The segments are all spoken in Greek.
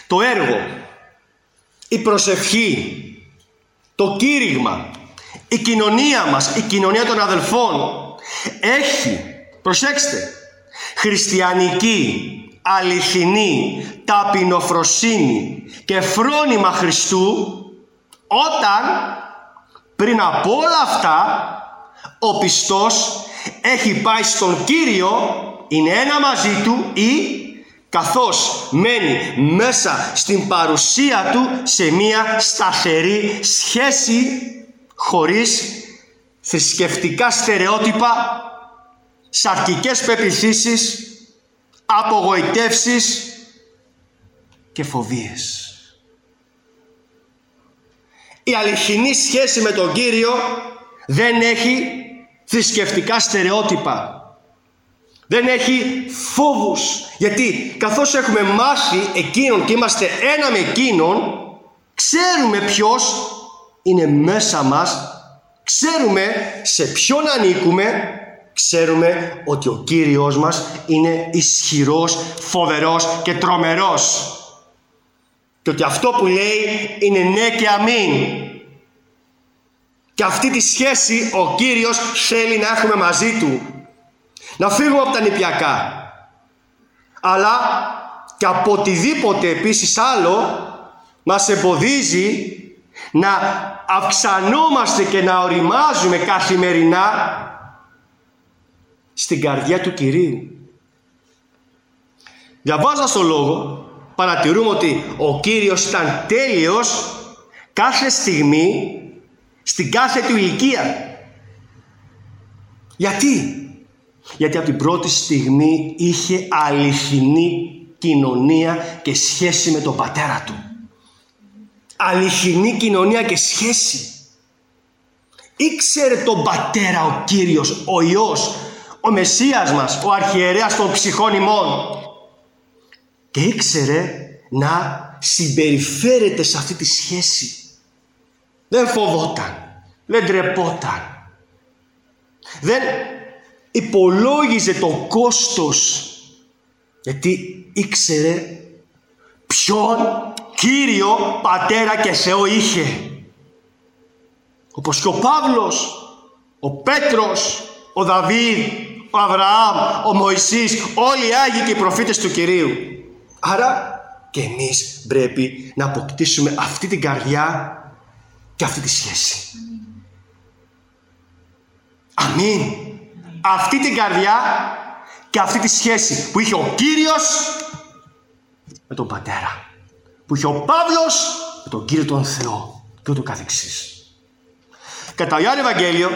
Το έργο, η προσευχή, το κήρυγμα, η κοινωνία μας, η κοινωνία των αδελφών έχει, προσέξτε, χριστιανική, αληθινή ταπεινοφροσύνη και φρόνημα Χριστού, όταν πριν από όλα αυτά ο πιστός έχει πάει στον Κύριο, είναι ένα μαζί του, ή καθώς μένει μέσα στην παρουσία του σε μία σταθερή σχέση χωρίς θρησκευτικά στερεότυπα, σαρκικές πεποιθήσεις, απογοητεύσεις και φοβίες. Η αληθινή σχέση με τον Κύριο δεν έχει θρησκευτικά στερεότυπα. Δεν έχει φόβους. Γιατί καθώς έχουμε μάθει εκείνον και είμαστε ένα με εκείνον, ξέρουμε ποιος είναι μέσα μας, ξέρουμε σε ποιον ανήκουμε, ξέρουμε ότι ο Κύριος μας είναι ισχυρός, φοβερός και τρομερός. Και ότι αυτό που λέει είναι ναι και αμήν. Και αυτή τη σχέση ο Κύριος θέλει να έχουμε μαζί Του. Να φύγουμε από τα νηπιακά. Αλλά και από οτιδήποτε επίσης άλλο μας εμποδίζει να αυξανόμαστε και να οριμάζουμε καθημερινά στην καρδιά του Κυρίου. Διαβάζοντας το λόγο, παρατηρούμε ότι ο Κύριος ήταν τέλειος κάθε στιγμή, στην κάθε του ηλικία. Γιατί από την πρώτη στιγμή είχε αληθινή κοινωνία και σχέση με τον πατέρα του. Αληθινή κοινωνία και σχέση. Ήξερε τον πατέρα ο Κύριος, ο Υιός, ο Μεσσίας μας, ο αρχιερέας των ψυχών ημών. Και ήξερε να συμπεριφέρεται σε αυτή τη σχέση. Δεν φοβόταν, δεν ντρεπόταν, δεν υπολόγιζε το κόστος, γιατί ήξερε ποιον Κύριο, Πατέρα και Θεό είχε. Όπως και ο Παύλος, ο Πέτρος, ο Δαβίδ, ο Αβραάμ, ο Μωυσής, όλοι οι Άγιοι και οι προφήτες του Κυρίου. Άρα και εμείς πρέπει να αποκτήσουμε αυτή την καρδιά και αυτή τη σχέση. Αμήν. Αυτή την καρδιά και αυτή τη σχέση που είχε ο Κύριος με τον Πατέρα, που είχε ο Παύλος με τον Κύριο τον Θεό και ούτω καθεξής. Κατά Ιωάννη Ευαγγέλιο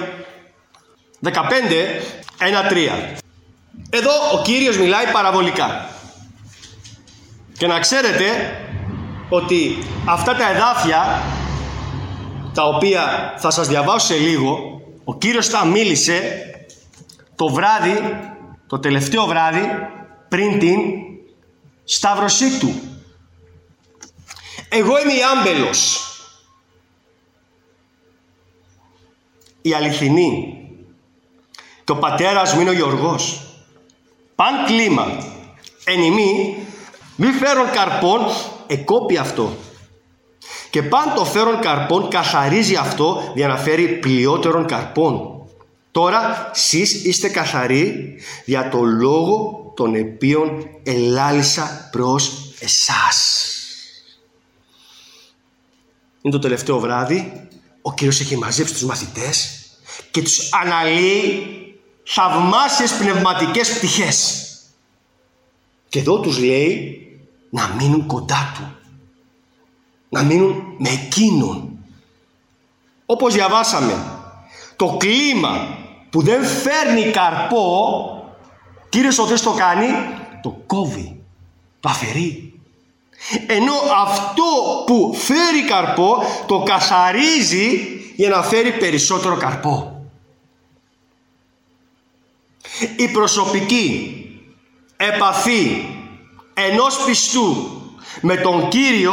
15:1-3. Εδώ ο Κύριος μιλάει παραβολικά. Και να ξέρετε ότι αυτά τα εδάφια, τα οποία θα σας διαβάσω σε λίγο, ο Κύριος τα μίλησε το βράδυ, το τελευταίο βράδυ πριν την σταύρωσή του. Εγώ είμαι η άμπελος, η αληθινή, και ο πατέρας μου είναι ο Γιωργός. Παν κλίμα εν ημί μη φέρον καρπών εκόπει αυτό, και παν το φέρον καρπών καθαρίζει αυτό για να φέρει πλειότερον καρπών. Τώρα σεις είστε καθαροί δια το λόγο των οποίων ελάλησα προς εσάς. Είναι το τελευταίο βράδυ. Ο Κύριος έχει μαζέψει τους μαθητές και τους αναλύει θαυμάσιες πνευματικές πτυχές. Και εδώ τους λέει να μείνουν κοντά Του, να μείνουν με Εκείνον. Όπως διαβάσαμε, το κλίμα που δεν φέρνει καρπό, Κύριος ο Θεός το κάνει, το κόβει, το αφαιρεί. Ενώ αυτό που φέρει καρπό το καθαρίζει για να φέρει περισσότερο καρπό. Η προσωπική επαφή ενός πιστού με τον Κύριο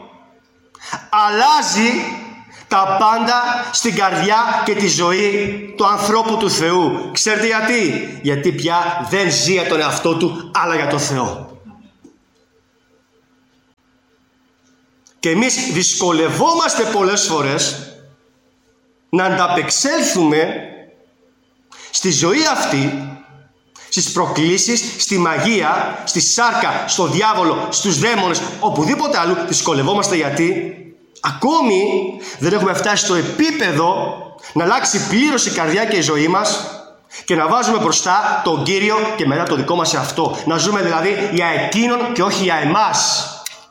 αλλάζει τα πάντα στην καρδιά και τη ζωή του ανθρώπου του Θεού. Ξέρετε γιατί? Γιατί πια δεν ζει για τον εαυτό του, αλλά για τον Θεό. Και εμείς δυσκολευόμαστε πολλές φορές να ανταπεξέλθουμε στη ζωή αυτή, στις προκλήσεις, στη μαγεία, στη σάρκα, στο διάβολο, στους δαίμονες, οπουδήποτε αλλού. Δυσκολευόμαστε γιατί ακόμη δεν έχουμε φτάσει στο επίπεδο να αλλάξει πλήρως η καρδιά και η ζωή μας και να βάζουμε μπροστά τον Κύριο και μετά το δικό μας εαυτό. Να ζούμε δηλαδή για εκείνον και όχι για εμάς.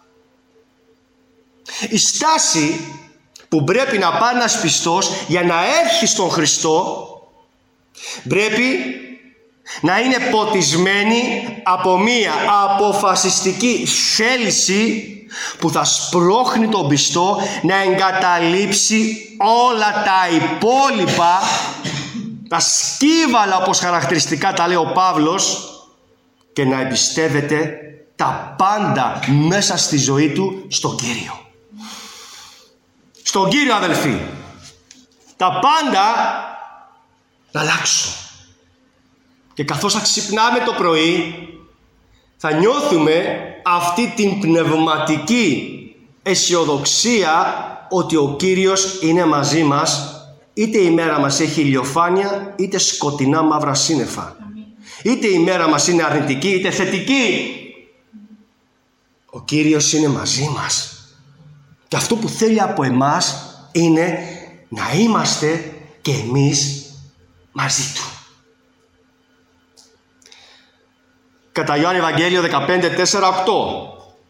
Η στάση που πρέπει να πάρει ένας πιστός για να έρθει στον Χριστό πρέπει να είναι ποτισμένη από μία αποφασιστική θέληση που θα σπρώχνει τον πιστό να εγκαταλείψει όλα τα υπόλοιπα, τα σκύβαλα όπως χαρακτηριστικά τα λέει ο Παύλος, και να εμπιστεύεται τα πάντα μέσα στη ζωή του στον Κύριο. Στον Κύριο, αδελφοί, τα πάντα να αλλάξουν. Και καθώς θα ξυπνάμε το πρωί, θα νιώθουμε αυτή την πνευματική αισιοδοξία ότι ο Κύριος είναι μαζί μας, είτε η μέρα μας έχει ηλιοφάνεια, είτε σκοτεινά μαύρα σύννεφα. Είτε η μέρα μας είναι αρνητική, είτε θετική. Ο Κύριος είναι μαζί μας. Και αυτό που θέλει από εμάς είναι να είμαστε και εμείς μαζί Του. Κατά Ιωάννη Ευαγγέλιο 15:4-8.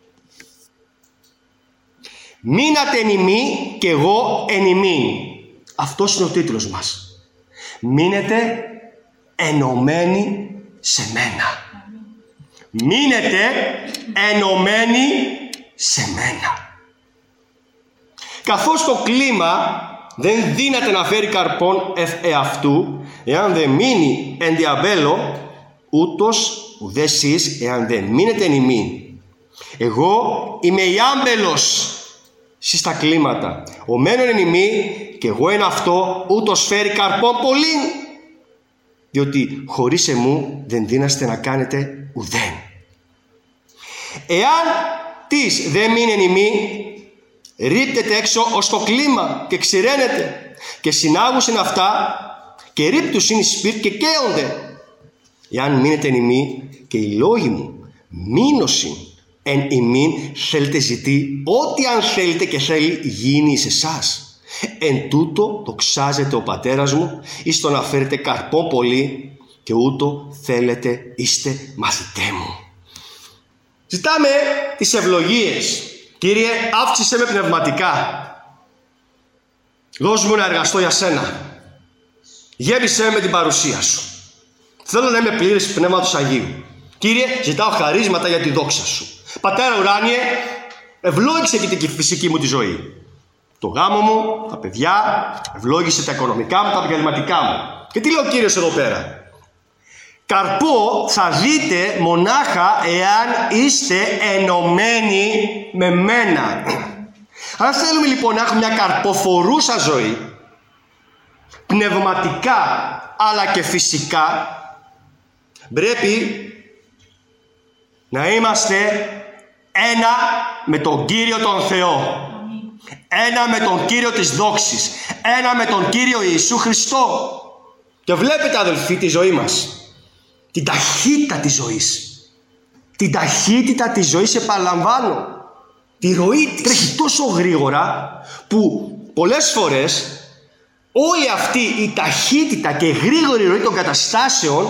Μείνατε εν ημί και εγώ εν ημίν. Αυτός είναι ο τίτλος μας. Μείνετε ενωμένοι σε μένα. Μείνετε ενωμένοι σε μένα. Καθώς το κλίμα δεν δύναται να φέρει καρπόν εαυτού, εάν δεν μείνει εν διαβέλω, ούτως ουδέ εσείς εάν δεν μείνετε εν ημίν. Εγώ είμαι η άμπελος εσείς τα κλίματα. Ο μένων εν ημί και εγώ εν αυτό, ούτως φέρει καρπόν πολύ. Διότι χωρίς εμού δεν δύναστε να κάνετε ουδέν. Εάν τις δεν μείνει εν ημί, ρίπτεται έξω ως το κλίμα και ξηραίνεται και συνάγουσιν αυτά και ρίπτους είναι οι σπίρ και καίονται. Εάν μείνετε εν ημί και οι λόγοι μου μείνωσιν εν ημίν, θέλετε ζητεί ό,τι αν θέλετε και θέλει γίνει εις εσάς. Εν τούτο δοξάζεται ο Πατέρας μου εις το να φέρετε καρπό πολύ και ούτω θέλετε είστε μαθητέ μου. Ζητάμε τις ευλογίες. Κύριε, αύξησέ με πνευματικά. Δώσ' μου να εργαστώ για Σένα. Γέμισέ με την παρουσία Σου. Θέλω να είμαι πλήρης Πνεύματος Αγίου. Κύριε, ζητάω χαρίσματα για τη δόξα Σου. Πατέρα ουράνιε, ευλόγησε και την φυσική μου τη ζωή. Το γάμο μου, τα παιδιά, ευλόγησε τα οικονομικά μου, τα επαγγελματικά μου. Και τι λέει ο Κύριος εδώ πέρα? Καρπό θα δείτε μονάχα εάν είστε ενωμένοι με μένα. Αν θέλουμε λοιπόν να έχουμε μια καρποφορούσα ζωή, πνευματικά αλλά και φυσικά, πρέπει να είμαστε ένα με τον Κύριο τον Θεό. Ένα με τον Κύριο της δόξης. Ένα με τον Κύριο Ιησού Χριστό. Και βλέπετε αδελφοί τη ζωή μας. Την ταχύτητα της ζωής. Την ταχύτητα της ζωής, επαναλαμβάνω. Τη ροή της τρέχει τόσο γρήγορα που πολλές φορές όλη αυτή η ταχύτητα και γρήγορη ροή των καταστάσεων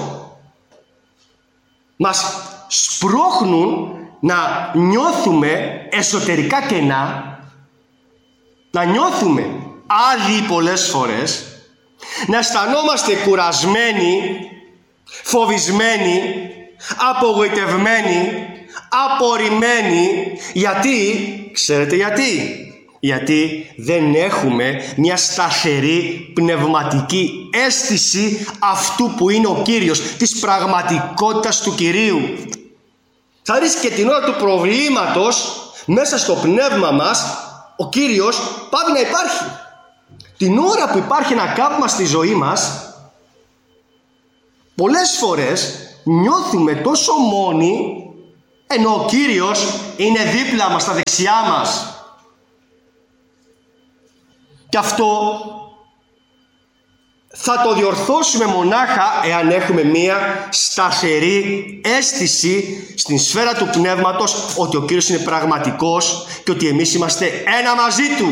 μας σπρώχνουν να νιώθουμε εσωτερικά κενά, να νιώθουμε άδειοι πολλές φορές, να αισθανόμαστε κουρασμένοι, φοβισμένοι, απογοητευμένοι, απορριμμένοι. Γιατί? Ξέρετε γιατί? Γιατί δεν έχουμε μια σταθερή πνευματική αίσθηση αυτού που είναι ο Κύριος, της πραγματικότητας του Κυρίου. Θα δεις και την ώρα του προβλήματος μέσα στο πνεύμα μας ο Κύριος πάβει να υπάρχει. Την ώρα που υπάρχει ένα κάπμα στη ζωή μας, πολλές φορές νιώθουμε τόσο μόνοι, ενώ ο Κύριος είναι δίπλα μας, στα δεξιά μας. Και αυτό θα το διορθώσουμε μονάχα εάν έχουμε μία σταθερή αίσθηση στην σφαίρα του πνεύματος ότι ο Κύριος είναι πραγματικός και ότι εμείς είμαστε ένα μαζί Του.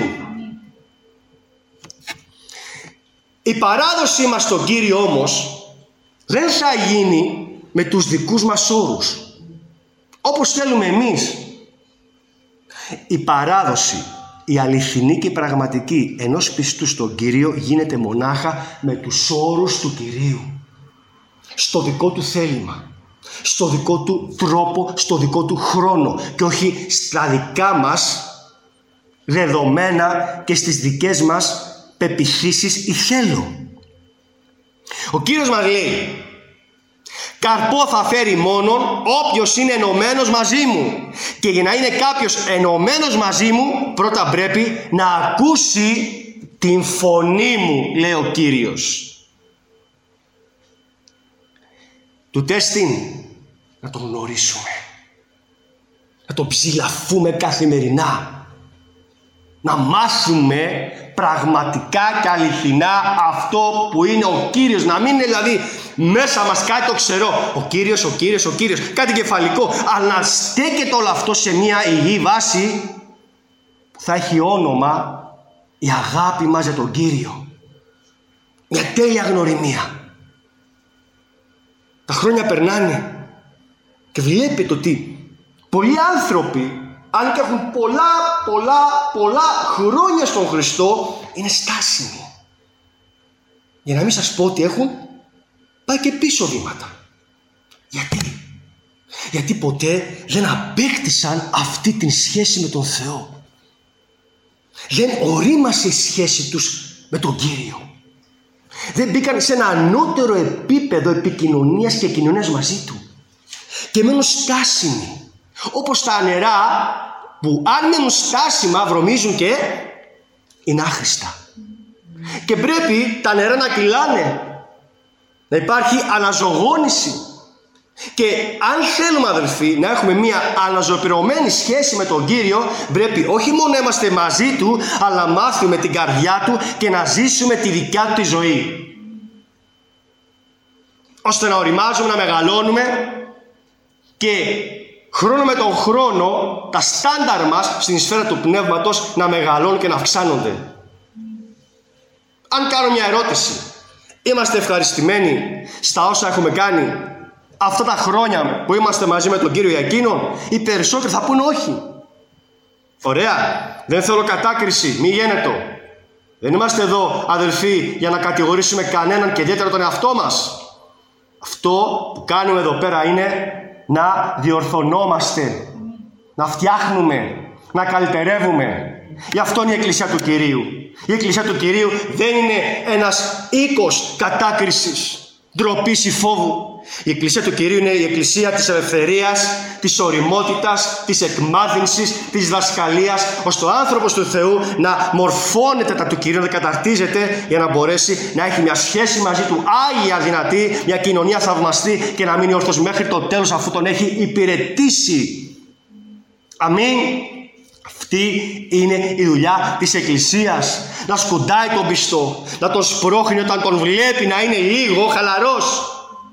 Η παράδοσή μας στον Κύριο όμως δεν θα γίνει με τους δικούς μας όρους, όπως θέλουμε εμείς. Η παράδοση, η αληθινή και η πραγματική ενός πιστού στον Κύριο γίνεται μονάχα με τους όρους του Κυρίου. Στο δικό Του θέλημα, στο δικό Του τρόπο, στο δικό Του χρόνο και όχι στα δικά μας δεδομένα και στις δικές μας πεποιθήσεις ή θέλω. Ο Κύριος μας λέει: καρπό θα φέρει μόνον όποιος είναι ενωμένος μαζί μου. Και για να είναι κάποιος ενωμένος μαζί μου, πρώτα πρέπει να ακούσει την φωνή μου, λέει ο Κύριος. Του τέστην να τον γνωρίσουμε, να τον ψηλαφούμε καθημερινά, να μάθουμε πραγματικά και αληθινά αυτό που είναι ο Κύριος. Να μην είναι δηλαδή μέσα μας κάτι το ξερό, ο Κύριος, ο Κύριος, ο Κύριος, κάτι κεφαλικό, αλλά να στέκεται όλο αυτό σε μια υγιή βάση που θα έχει όνομα η αγάπη μας για τον Κύριο. Μια τέλεια γνωριμία. Τα χρόνια περνάνε και βλέπετε ότι πολλοί άνθρωποι, αν και έχουν πολλά χρόνια στον Χριστό, είναι στάσιμοι. Για να μην σας πω ότι έχουν πάει και πίσω βήματα. Γιατί ποτέ δεν απέκτησαν αυτή την σχέση με τον Θεό. Δεν ορίμασε η σχέση τους με τον Κύριο. Δεν μπήκαν σε ένα ανώτερο επίπεδο επικοινωνίας και κοινωνίας μαζί Του. Και μένουν στάσιμοι. Όπως τα νερά που αν μένουν στάσιμα βρωμίζουν και είναι άχρηστα. Και πρέπει τα νερά να κυλάνε, να υπάρχει αναζωογόνηση. Και αν θέλουμε, αδελφοί, να έχουμε μια αναζωοποιημένη σχέση με τον Κύριο, πρέπει όχι μόνο να είμαστε μαζί Του, αλλά μάθουμε την καρδιά Του και να ζήσουμε τη δικιά Του τη ζωή, ώστε να οριμάζουμε, να μεγαλώνουμε και χρόνο με τον χρόνο τα στάνταρ μας στην σφαίρα του πνεύματος να μεγαλώνουν και να αυξάνονται. Αν κάνω μια ερώτηση, είμαστε ευχαριστημένοι στα όσα έχουμε κάνει αυτά τα χρόνια που είμαστε μαζί με τον Κύριο για εκείνον? Οι περισσότεροι θα πούν όχι. Ωραία, δεν θέλω κατάκριση, μη γένετο. Δεν είμαστε εδώ, αδελφοί, για να κατηγορήσουμε κανέναν και ιδιαίτερα τον εαυτό μας. Αυτό που κάνουμε εδώ πέρα είναι να διορθωνόμαστε, να φτιάχνουμε, να καλυτερεύουμε. Γι' αυτό είναι η Εκκλησία του Κυρίου. Η Εκκλησία του Κυρίου δεν είναι ένας οίκος κατάκρισης, ντροπής ή φόβου. Η Εκκλησία του Κυρίου είναι η Εκκλησία της ελευθερίας, της οριμότητας, της εκμάθησης, της δασκαλίας, ώστε ο άνθρωπος του Θεού να μορφώνεται τα του Κυρίου, να καταρτίζεται για να μπορέσει να έχει μια σχέση μαζί Του άγια, δυνατή, μια κοινωνία θαυμαστή και να μείνει όρθιος μέχρι το τέλος αφού τον έχει υπηρετήσει. Αμήν. Αυτή είναι η δουλειά της Εκκλησίας. Να σκουντάει τον πιστό, να τον σπρώχνει όταν τον βλέπει να είναι λίγο χαλαρός.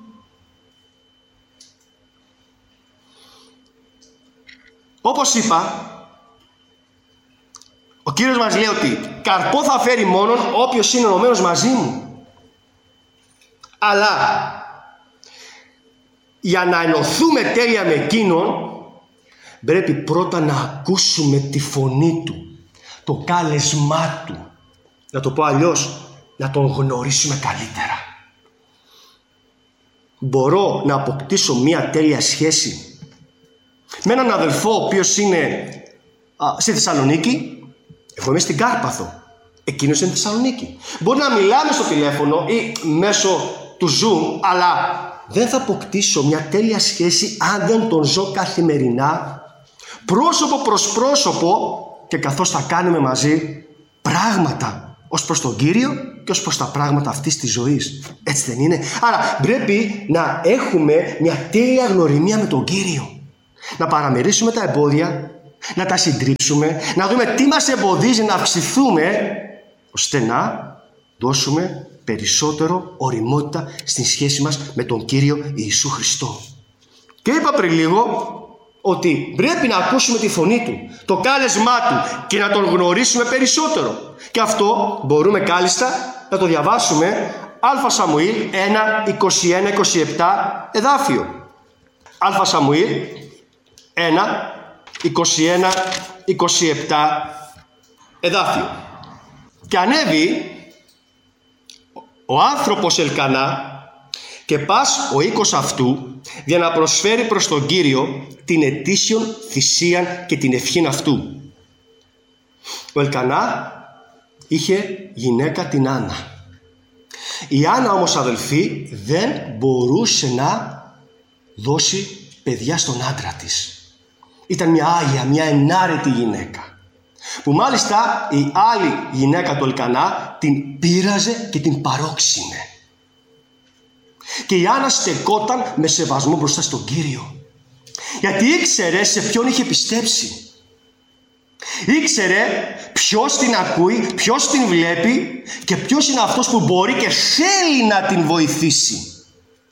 Όπως είπα, ο Κύριος μας λέει ότι καρπό θα φέρει μόνον όποιος είναι ενωμένος μαζί μου. Αλλά για να ενωθούμε τέλεια με Εκείνον, πρέπει πρώτα να ακούσουμε τη φωνή Του, το κάλεσμά Του. Να το πω αλλιώς, να τον γνωρίσουμε καλύτερα. Μπορώ να αποκτήσω μια τέλεια σχέση με έναν αδελφό ο οποίος είναι στη Θεσσαλονίκη, εγώ είμαι στην Κάρπαθο, εκείνος είναι στη Θεσσαλονίκη. Μπορεί να μιλάμε στο τηλέφωνο ή μέσω του Zoom, αλλά δεν θα αποκτήσω μια τέλεια σχέση αν δεν τον ζω καθημερινά, πρόσωπο προς πρόσωπο, και καθώς θα κάνουμε μαζί πράγματα ως προς τον Κύριο και ως προς τα πράγματα αυτής της ζωής. Έτσι δεν είναι? Άρα πρέπει να έχουμε μια τέλεια γνωριμία με τον Κύριο. Να παραμερίσουμε τα εμπόδια, να τα συντρίψουμε, να δούμε τι μας εμποδίζει να αυξηθούμε ώστε να δώσουμε περισσότερο ωριμότητα στην σχέση μας με τον Κύριο Ιησού Χριστό. Και είπα πριν λίγο ότι πρέπει να ακούσουμε τη φωνή Του, το κάλεσμά Του και να Τον γνωρίσουμε περισσότερο. Και αυτό μπορούμε κάλλιστα να το διαβάσουμε Α Σαμουήλ 1, 21-27 εδάφιο. Α Σαμουήλ 1, 21-27 εδάφιο. Και ανέβη ο άνθρωπος Ελκανά και πας ο οίκος αυτού για να προσφέρει προς τον Κύριο την ετήσιον θυσίαν και την ευχήν αυτού. Ο Ελκανά είχε γυναίκα την Άννα. Η Άννα όμως, αδελφοί, δεν μπορούσε να δώσει παιδιά στον άντρα της. Ήταν μια άγια, μια ενάρετη γυναίκα, που μάλιστα η άλλη γυναίκα του Ελκανά την πείραζε και την παρόξυνε. Και η Άννα στεκόταν με σεβασμό μπροστά στον Κύριο, γιατί ήξερε σε ποιον είχε πιστέψει. Ήξερε ποιος την ακούει, ποιος την βλέπει και ποιος είναι αυτός που μπορεί και θέλει να την βοηθήσει.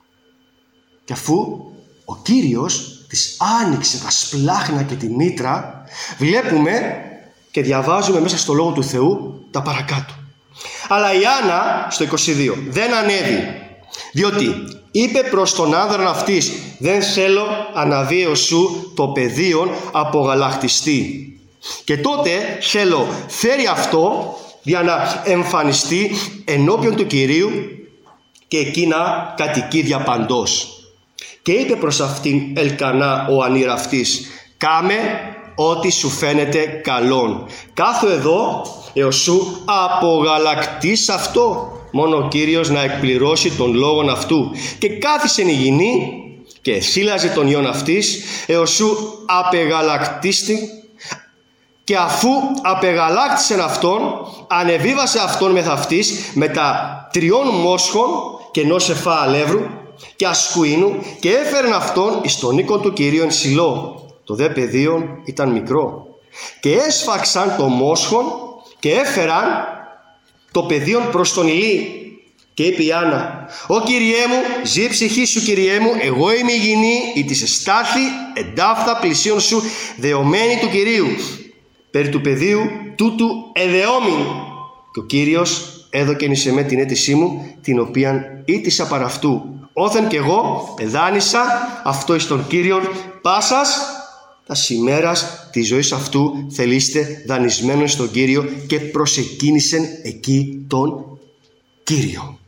Και αφού ο Κύριος της άνοιξε τα σπλάχνα και τη μήτρα, βλέπουμε και διαβάζουμε μέσα στο Λόγο του Θεού τα παρακάτω. Αλλά η Άννα, στο 22, δεν ανέβη, διότι είπε προς τον άνδρα αυτής, δεν θέλω αναβίω σου το πεδίον απογαλακτιστεί. Και τότε θέλω φέρει αυτό για να εμφανιστεί ενώπιον του Κυρίου και εκείνα κατοικεί διαπαντός. Και είπε προς αυτήν Ελκανά ο ανήραφτης, κάμε ό,τι σου φαίνεται καλόν. Κάθω εδώ έως σου απογαλακτείς αυτό. Μόνο ο Κύριος να εκπληρώσει τον λόγον αυτού. Και κάθισε η γυνή και θύλαζε τον ιόν αυτής έως σου απεγαλακτίστη. Και αφού απεγαλάκτησεν αυτόν, ανεβίβασε αυτόν μεθ' αυτής με τα 3 μόσχων και ενός εφά αλεύρου και ασκουίνου και έφερεν αυτόν εις τον οίκον του Κυρίου εν Σιλώ. Το δε πεδίον ήταν μικρό. Και έσφαξαν το μόσχον και έφεραν το πεδίον προς τον Ηλί. Και είπε η Άννα, «Ω Κυριέ μου, ζει η ψυχή σου Κυριέ μου, εγώ είμαι η γυνή, η της εστάθη εντάφθα πλησίον σου, δεωμένη του Κυρίου. Περί του πεδίου τούτου εδεόμην. Και ο Κύριος έδωκεν εις εμέ την αίτησή μου, την οποίαν ήτησα παρά αυτού. Όθεν και εγώ εδάνησα αυτό εις τον Κύριον, πάσας τα ημέρας της ζωής αυτού θελήστε δανεισμένον στον Κύριο, και προσεκίνησεν εκεί τον Κύριο».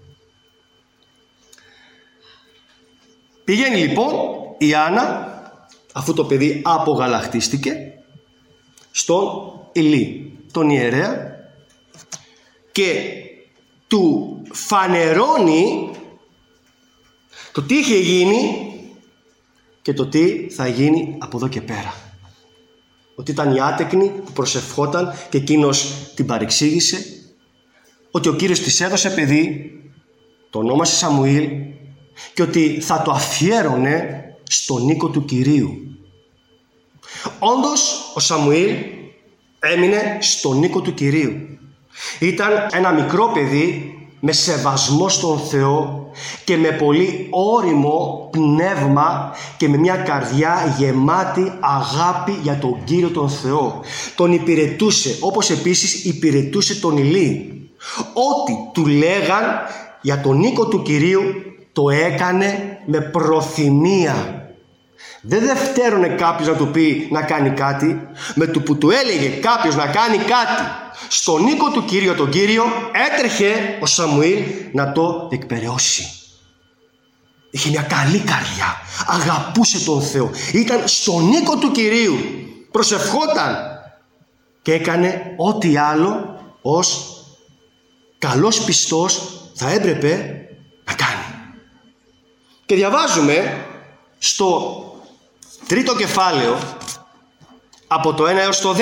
Πηγαίνει λοιπόν η Άννα, αφού το παιδί απογαλακτίστηκε, στον Ηλί, τον ιερέα, και του φανερώνει το τι είχε γίνει και το τι θα γίνει από εδώ και πέρα. Ότι ήταν η άτεκνη που προσευχόταν και εκείνος την παρεξήγησε, ότι ο Κύριος της έδωσε παιδί, το ονόμασε Σαμουήλ, και ότι θα το αφιέρωνε στον οίκο του Κυρίου. Όντως ο Σαμουήλ έμεινε στον οίκο του Κυρίου. Ήταν ένα μικρό παιδί με σεβασμό στον Θεό και με πολύ ώριμο πνεύμα και με μια καρδιά γεμάτη αγάπη για τον Κύριο τον Θεό. Τον υπηρετούσε, όπως επίσης υπηρετούσε τον Ηλί. Ό,τι του λέγαν για τον οίκο του Κυρίου το έκανε με προθυμία. Δεν δευτέρωνε κάποιος να του πει να κάνει κάτι. Με το που του έλεγε κάποιος να κάνει κάτι στον οίκο του Κύριου τον Κύριο, έτρεχε ο Σαμουήλ να το εκπεραιώσει. Είχε μια καλή καρδιά, αγαπούσε τον Θεό, ήταν στον οίκο του Κυρίου, προσευχόταν και έκανε ό,τι άλλο ως καλός πιστός θα έπρεπε να κάνει. Και διαβάζουμε στο 3ο κεφάλαιο από το 1 έως το 10.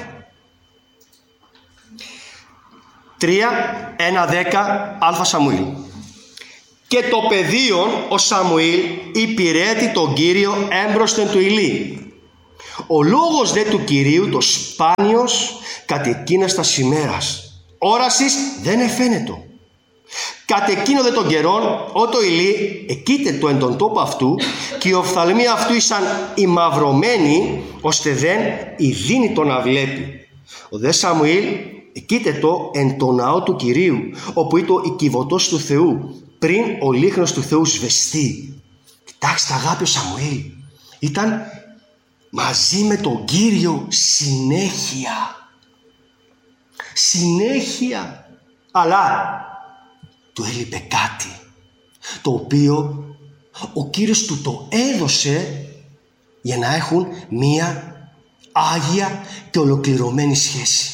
3, 1, 10 Α Σαμουήλ. Και το παιδίον ο Σαμουήλ υπηρέτη τον Κύριο έμπροσθεν του Ηλί. Ο λόγος δε του Κυρίου το σπάνιος κατ' εκείνας τας ημέρας. όρασης δεν εφαίνετο. Κατ' εκείνο δε τον καιρόν, ότο ηλί, εκεῖτε το εν τον τόπο αυτού, και οι οφθαλμοί αυτού ήσαν ημαυρωμένοι, ώστε δεν ειδύνει το να βλέπει. Ο δε Σαμουήλ εκεῖτε το εν το ναό του Κυρίου, όπου ήταν η κυβωτός του Θεού, πριν ο λίχνος του Θεού σβεστεί. Κοιτάξτε αγάπη, ο Σαμουήλ ήταν μαζί με τον Κύριο συνέχεια. Αλλά του έλειπε κάτι, το οποίο ο Κύριος του το έδωσε για να έχουν μία άγια και ολοκληρωμένη σχέση.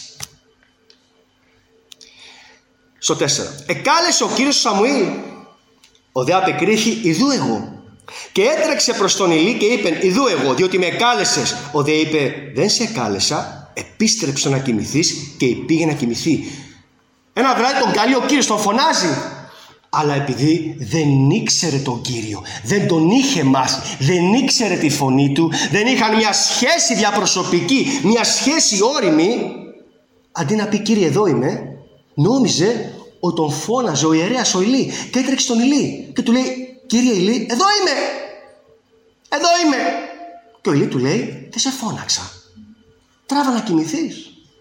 Στο 4. Εκάλεσε ο Κύριος Σαμουήλ, ο δε απεκρίθη, ιδού εγώ. Και έτρεξε προς τον Ηλί και είπε, ιδού εγώ, διότι με εκάλεσες. Ο δε είπε, δεν σε εκάλεσα, επίστρεψε να κοιμηθείς, και πήγε να κοιμηθεί. Ένα βράδυ τον καλεί ο Κύριος, τον φωνάζει. Αλλά επειδή δεν ήξερε τον Κύριο, δεν τον είχε μάθει, δεν ήξερε τη φωνή του, δεν είχαν μια σχέση διαπροσωπική, μια σχέση όριμη, αντί να πει Κύριε εδώ είμαι, νόμιζε ότι τον φώναζε ο ιερέας ο Ηλί, και έτρεξε στον Ηλί και του λέει, Κύριε Ηλί, εδώ είμαι. Και ο Ηλί του λέει, δεν σε φώναξα, τράβα να κοιμηθείς.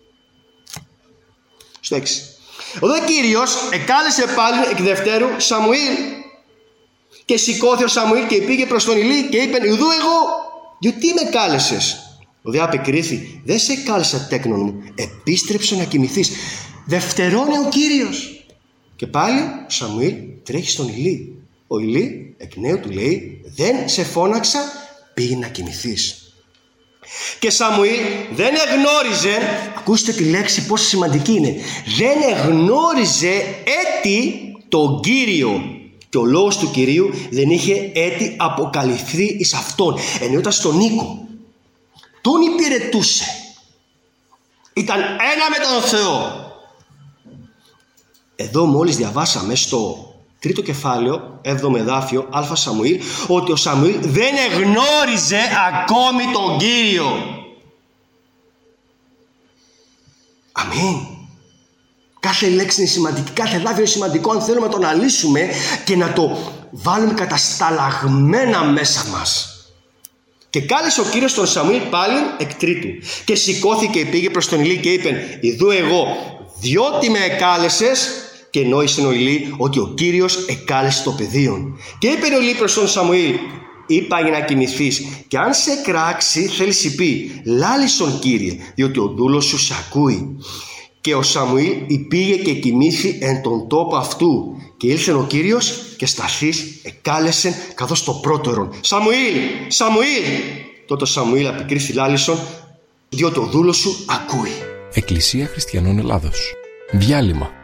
Στο 6. Ο δε Κύριος εκάλεσε πάλι εκ δευτέρου Σαμουήλ, και σηκώθη ο Σαμουήλ και πήγε προς τον Ηλί και είπε, ουδού εγώ, γιατί με κάλεσες. Ο δε απεκρίθη, δεν σε κάλεσα τέκνον μου, επίστρεψε να κοιμηθείς. Δευτερώνει ο Κύριος. Και πάλι ο Σαμουήλ τρέχει στον Ηλί. Ο Ηλί εκ νέου του λέει, δεν σε φώναξα, πήγε να κοιμηθείς. Και Σαμουήλ δεν εγνώριζε, ακούστε τη λέξη πόσο σημαντική είναι, δεν εγνώριζε έτη τον Κύριο, και ο λόγος του Κυρίου δεν είχε έτη αποκαλυφθεί εις αυτόν. Ενώ ήταν στον οίκο, τον υπηρετούσε, ήταν ένα με τον Θεό. Εδώ μόλις διαβάσαμε στο 3ο κεφάλαιο, 7ο εδάφιο, Α Σαμουήλ, ότι ο Σαμουήλ δεν εγνώριζε ακόμη τον Κύριο. Αμήν. Κάθε λέξη είναι σημαντική, κάθε εδάφιο είναι σημαντικό αν θέλουμε να το αναλύσουμε και να το βάλουμε κατασταλαγμένα μέσα μας. Και κάλεσε ο Κύριος τον Σαμουήλ πάλι εκ τρίτου, και σηκώθηκε και πήγε προς τον Ηλί και είπε, ιδού εγώ, διότι με εκάλεσες. Και νόησε ο Ηλί ότι ο Κύριος εκάλεσε το πεδίον. Και είπε ο Ηλί προς τον Σαμουήλ, είπα για να κοιμηθείς, και αν σε κράξει θέλεις πει, λάλησον Κύριε, διότι ο δούλος σου σε ακούει. Και ο Σαμουήλ πήγε και κοιμήθη εν τον τόπο αυτού. Και ήλθε ο Κύριος και σταθείς εκάλεσεν καθώς το πρώτερον, Σαμουήλ. Τότε ο Σαμουήλ απεκρίθη, λάλησον, διότι ο δούλος σου ακούει. Εκκλησία Χριστιανών Ελλάδος. Διάλειμμα.